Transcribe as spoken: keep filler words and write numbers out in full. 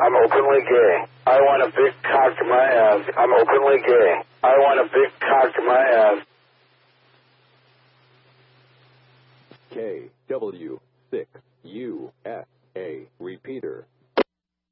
I'm openly gay. I want a big cock to my ass. I'm openly gay. I want a big cock to my ass. K W six U S A repeater.